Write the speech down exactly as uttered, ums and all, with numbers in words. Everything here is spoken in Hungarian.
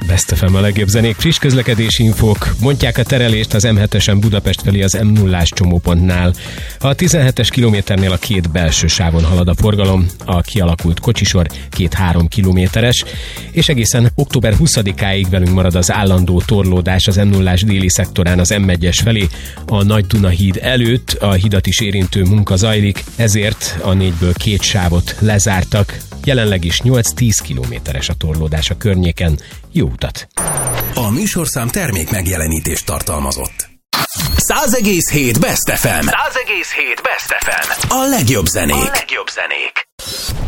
Best ef em a legjobb zenék, friss közlekedési infók, mondják a terelést az em hetesen Budapest felé az em nullás csomópontnál. A tizenhetes kilométernél a két belső sávon halad a forgalom, a kialakult kocsisor két-három kilométeres, és egészen október huszadikáig velünk marad az állandó torlódás az em nullás déli szektorán az em egyes felé. A Nagy Duna híd előtt a hidat is érintő munka zajlik, ezért a négyből két sávot lezártak. Jelenleg is nyolc-tíz kilométeres a torlódás a környéken. Jó utat! A műsorszám termék megjelenítést tartalmazott. száz egész hét Best ef em. száz egész hét Best ef em. A legjobb zenék. A legjobb zenék.